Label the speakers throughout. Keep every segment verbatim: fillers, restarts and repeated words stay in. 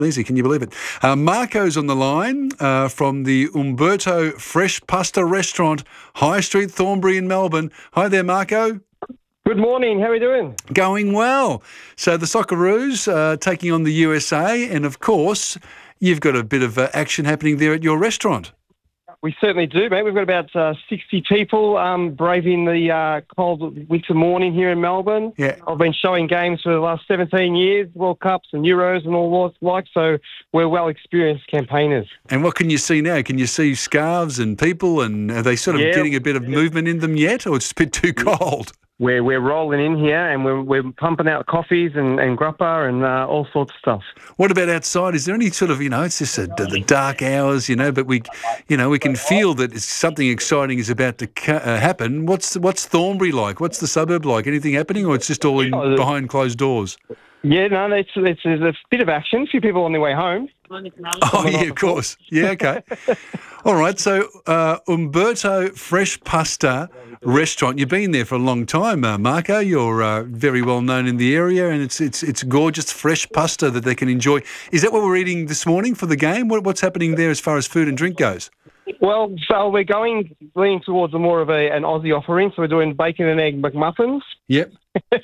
Speaker 1: Easy, can you believe it? Uh, Marco's on the line uh, from the Umberto Fresh Pasta Restaurant, High Street, Thornbury in Melbourne. Hi there, Marco.
Speaker 2: Good morning. How are you doing?
Speaker 1: Going well. So the Socceroos uh, taking on the U S A, and of course, you've got a bit of uh, action happening there at your restaurant.
Speaker 2: We certainly do, mate. We've got about uh, sixty people um, braving the uh, cold winter morning here in Melbourne.
Speaker 1: Yeah.
Speaker 2: I've been showing games for the last seventeen years, World Cups and Euros and all what's like, so we're well-experienced campaigners.
Speaker 1: And what can you see now? Can you see scarves and people, and are they sort of
Speaker 2: Yeah.
Speaker 1: getting a bit of movement in them yet, or it's a bit too cold?
Speaker 2: We're, we're rolling in here and we're, we're pumping out coffees and, and grappa and uh, all sorts of stuff.
Speaker 1: What about outside? Is there any sort of, you know, it's just a, the dark hours, you know, but we, you know, we can feel that it's something exciting is about to ca- uh, happen. What's what's Thornbury like? What's the suburb like? Anything happening, or it's just all in, behind closed doors?
Speaker 2: Yeah, no, it's, it's, there's a bit of action. A few people on their way home.
Speaker 1: Oh, yeah, of course. Yeah, okay. All right, so uh, Umberto Fresh Pasta Restaurant. You've been there for a long time, uh, Marco. You're uh, very well known in the area, and it's it's it's gorgeous fresh pasta that they can enjoy. Is that what we're eating this morning for the game? What, what's happening there as far as food and drink goes?
Speaker 2: Well, so we're going leaning towards a more of a, an Aussie offering. So we're doing bacon and egg McMuffins.
Speaker 1: Yep.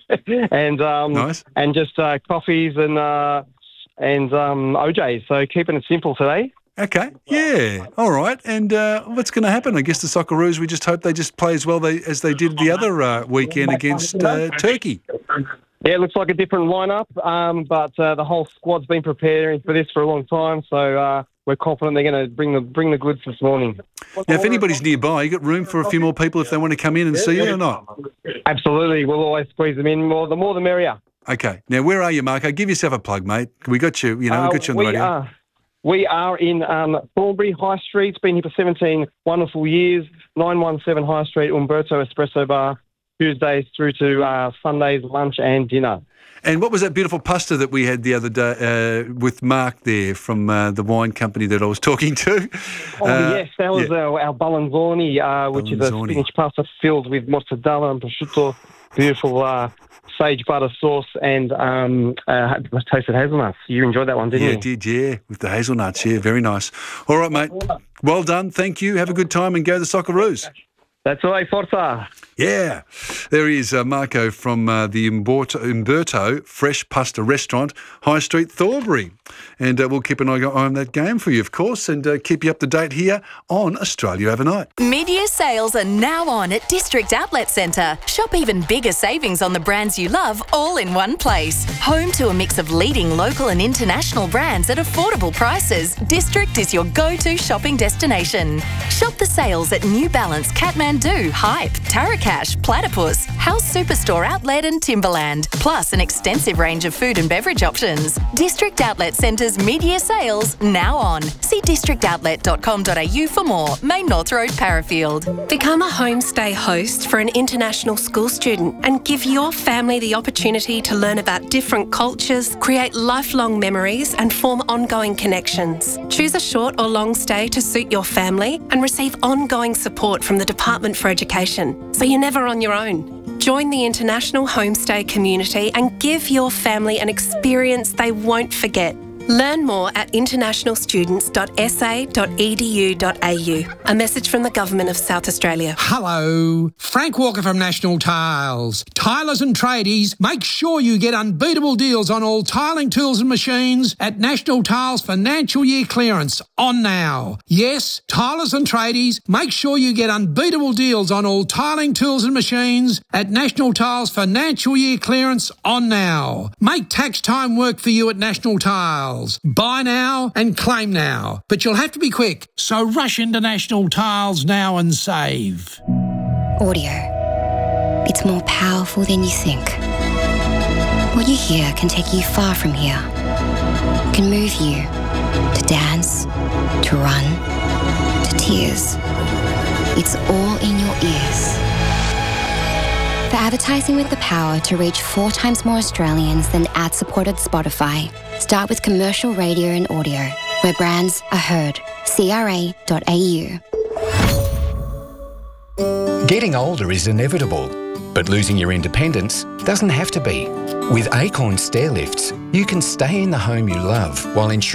Speaker 2: and um,
Speaker 1: Nice.
Speaker 2: and just uh, coffees and uh, and um, O Js. So keeping it simple today.
Speaker 1: Okay, yeah, all right. And uh, what's going to happen? I guess the Socceroos, we just hope they just play as well they, as they did the other uh, weekend against uh, Turkey.
Speaker 2: Yeah, it looks like a different lineup, um, but uh, the whole squad's been preparing for this for a long time, so uh, we're confident they're going to bring the bring the goods this morning.
Speaker 1: Now, if anybody's nearby, you got room for a few more people if they want to come in and see you or not?
Speaker 2: Absolutely, we'll always squeeze them in. More the more the merrier.
Speaker 1: Okay. Now, where are you, Marco? Give yourself a plug, mate. We got you. You know, we got you on the
Speaker 2: Uh, we
Speaker 1: radio.
Speaker 2: Are. We are in um, Thornbury High Street. It's been here for seventeen wonderful years. nine one seven High Street, Umberto Espresso Bar, Tuesdays through to uh, Sundays, lunch and dinner.
Speaker 1: And what was that beautiful pasta that we had the other day uh, with Mark there from uh, the wine company that I was talking to?
Speaker 2: Oh,
Speaker 1: Uh,
Speaker 2: yes, that was
Speaker 1: yeah.
Speaker 2: our, our Balanzoni, uh, which is a
Speaker 1: Balanzoni.
Speaker 2: spinach pasta filled with mozzarella and prosciutto, beautiful uh, sage butter sauce, and um, uh, toasted hazelnuts. You enjoyed that one, didn't
Speaker 1: Yeah,
Speaker 2: you?
Speaker 1: I did, yeah, with the hazelnuts, yeah, very nice. All right, mate, well done, thank you, have a good time and go the Socceroos.
Speaker 2: That's all right, Forza.
Speaker 1: Yeah, there he is, uh, Marco from uh, the Umberto, Umberto Fresh Pasta Restaurant, High Street, Thornbury. And uh, we'll keep an eye on that game for you, of course, and uh, keep you up to date here on Australia Overnight.
Speaker 3: Mid-year sales are now on at District Outlet Centre. Shop even bigger savings on the brands you love all in one place. Home to a mix of leading local and international brands at affordable prices, District is your go-to shopping destination. Shop the sales at New Balance, Kathmandu, Hype, Tarakash, Platypus, House Superstore Outlet and Timberland, plus an extensive range of food and beverage options. District Outlet Centre's mid-year sales now on. See district outlet dot com dot a u for more. Main North Road, Parafield.
Speaker 4: Become a homestay host for an international school student and give your family the opportunity to learn about different cultures, create lifelong memories and form ongoing connections. Choose a short or long stay to suit your family and receive ongoing support from the Department for Education, so you're never on your own. Join the international homestay community and give your family an experience they won't forget. Learn more at international students dot s a dot e d u dot a u. A message from the Government of South Australia.
Speaker 5: Hello, Frank Walker from National Tiles. Tilers and tradies, make sure you get unbeatable deals on all tiling tools and machines at National Tiles Financial Year Clearance on now. Yes, tilers and tradies, make sure you get unbeatable deals on all tiling tools and machines at National Tiles Financial Year Clearance on now. Make tax time work for you at National Tiles. Buy now and claim now, but you'll have to be quick, so rush into National Tiles now and save.
Speaker 6: Audio. It's more powerful than you think. What you hear can take you far from here. It can move you to dance, to run, to tears. It's all in your ears. For advertising with the power to reach four times more Australians than ad-supported Spotify, start with commercial radio and audio, where brands are heard. c r a dot a u.
Speaker 7: Getting older is inevitable. But losing your independence doesn't have to be. With Acorn stair lifts, you can stay in the home you love while ensuring